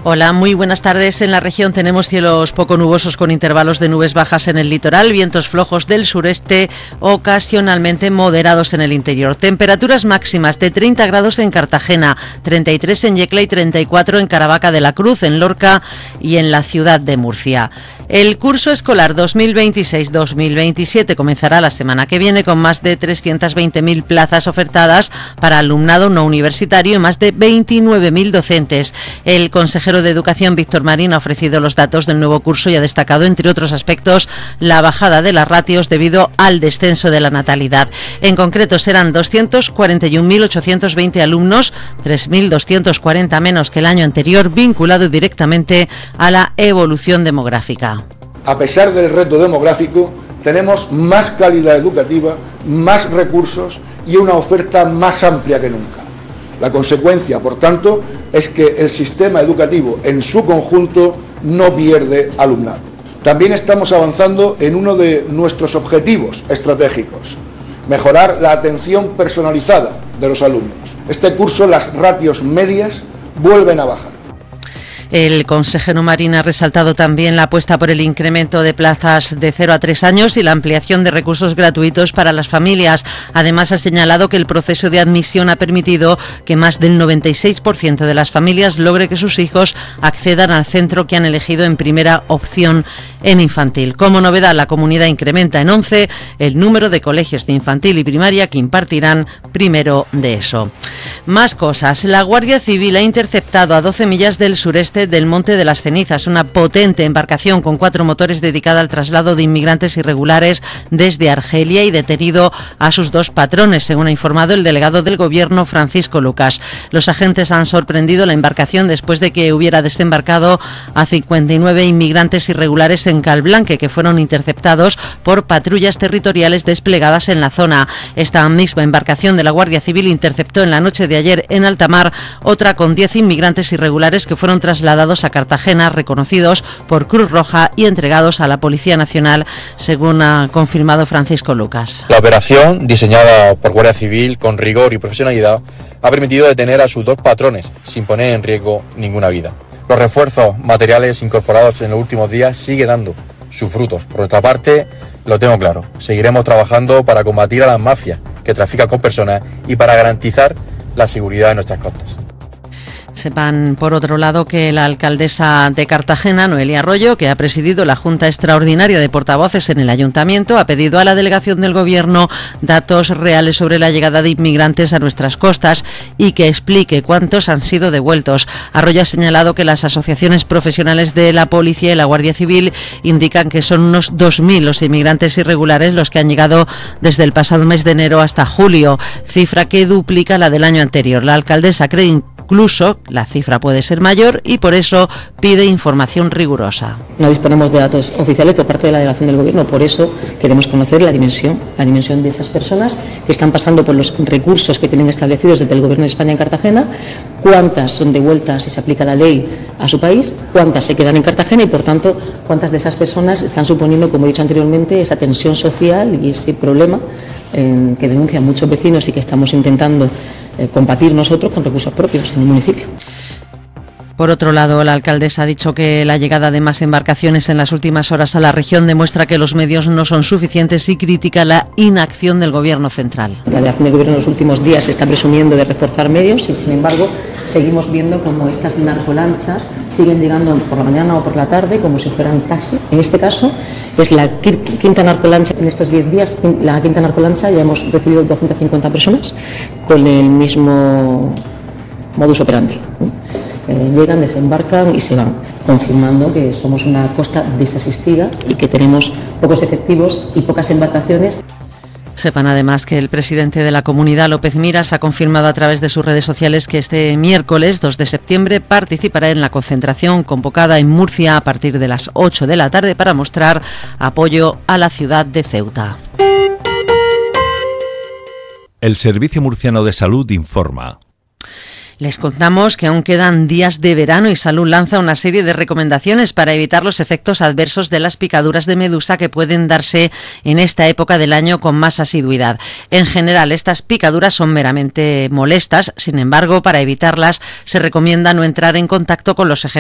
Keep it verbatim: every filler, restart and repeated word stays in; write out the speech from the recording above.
Hola, muy buenas tardes. En la región tenemos cielos poco nubosos con intervalos de nubes bajas en el litoral, vientos flojos del sureste, ocasionalmente moderados en el interior. Temperaturas máximas de treinta grados en Cartagena, treinta y tres en Yecla y treinta y cuatro en Caravaca de la Cruz, en Lorca y en la ciudad de Murcia. El curso escolar dos mil veintiséis dos mil veintisiete comenzará la semana que viene con más de trescientas veinte mil plazas ofertadas para alumnado no universitario y más de veintinueve mil docentes. El consejero de Educación, Víctor Marín, ha ofrecido los datos del nuevo curso y ha destacado, entre otros aspectos, la bajada de las ratios debido al descenso de la natalidad. En concreto, serán doscientos cuarenta y un mil ochocientos veinte alumnos, tres mil doscientos cuarenta menos que el año anterior, vinculado directamente a la evolución demográfica. A pesar del reto demográfico, tenemos más calidad educativa, más recursos y una oferta más amplia que nunca. La consecuencia, por tanto, es que el sistema educativo en su conjunto no pierde alumnado. También estamos avanzando en uno de nuestros objetivos estratégicos: mejorar la atención personalizada de los alumnos. Este curso las ratios medias vuelven a bajar. El consejero Marín ha resaltado también la apuesta por el incremento de plazas de cero a tres años y la ampliación de recursos gratuitos para las familias. Además, ha señalado que el proceso de admisión ha permitido que más del noventa y seis por ciento de las familias logre que sus hijos accedan al centro que han elegido en primera opción en infantil. Como novedad, la comunidad incrementa en once el número de colegios de infantil y primaria que impartirán primero de eso. Más cosas. La Guardia Civil ha interceptado a doce millas del sureste del Monte de las Cenizas una potente embarcación con cuatro motores dedicada al traslado de inmigrantes irregulares desde Argelia y detenido a sus dos patrones, según ha informado el delegado del Gobierno, Francisco Lucas. Los agentes han sorprendido la embarcación después de que hubiera desembarcado a cincuenta y nueve inmigrantes irregulares en Calblanque, que fueron interceptados por patrullas territoriales desplegadas en la zona. Esta misma embarcación de la Guardia Civil interceptó en la noche de ayer en alta mar otra con diez inmigrantes irregulares que fueron trasladados a Cartagena, reconocidos por Cruz Roja y entregados a la Policía Nacional, según ha confirmado Francisco Lucas. La operación, diseñada por Guardia Civil con rigor y profesionalidad, ha permitido detener a sus dos patrones sin poner en riesgo ninguna vida. Los refuerzos materiales incorporados en los últimos días siguen dando sus frutos. Por nuestra parte, lo tengo claro, seguiremos trabajando para combatir a las mafias que trafican con personas y para garantizar la seguridad de nuestras costas. Sepan, por otro lado, que la alcaldesa de Cartagena, Noelia Arroyo, que ha presidido la Junta Extraordinaria de Portavoces en el Ayuntamiento, ha pedido a la delegación del Gobierno datos reales sobre la llegada de inmigrantes a nuestras costas y que explique cuántos han sido devueltos. Arroyo ha señalado que las asociaciones profesionales de la Policía y la Guardia Civil indican que son unos dos mil los inmigrantes irregulares los que han llegado desde el pasado mes de enero hasta julio, cifra que duplica la del año anterior. La alcaldesa cree incluso la cifra puede ser mayor y por eso pide información rigurosa. No disponemos de datos oficiales por parte de la delegación del Gobierno, por eso queremos conocer la dimensión, la dimensión de esas personas que están pasando por los recursos que tienen establecidos desde el Gobierno de España en Cartagena, cuántas son devueltas si se aplica la ley a su país, cuántas se quedan en Cartagena y, por tanto, cuántas de esas personas están suponiendo, como he dicho anteriormente, esa tensión social y ese problema eh, que denuncian muchos vecinos y que estamos intentando eh, combatir nosotros con recursos propios en el municipio. Por otro lado, la alcaldesa ha dicho que la llegada de más embarcaciones en las últimas horas a la región demuestra que los medios no son suficientes y critica la inacción del Gobierno central. La delegación del Gobierno en los últimos días está presumiendo de reforzar medios y, sin embargo, seguimos viendo como estas narcolanchas siguen llegando por la mañana o por la tarde como si fueran taxi. En este caso es la quinta narcolancha en estos diez días, la quinta narcolancha, ya hemos recibido doscientas cincuenta personas con el mismo modus operandi. Eh, llegan, desembarcan y se van, confirmando que somos una costa desasistida y que tenemos pocos efectivos y pocas embarcaciones. Sepan además que el presidente de la comunidad, López Miras, ha confirmado a través de sus redes sociales que este miércoles dos de septiembre participará en la concentración convocada en Murcia a partir de las ocho de la tarde para mostrar apoyo a la ciudad de Ceuta. El Servicio Murciano de Salud informa. Les contamos que aún quedan días de verano y Salud lanza una serie de recomendaciones para evitar los efectos adversos de las picaduras de medusa que pueden darse en esta época del año con más asiduidad. En general, estas picaduras son meramente molestas, sin embargo, para evitarlas se recomienda no entrar en contacto con los ejemplares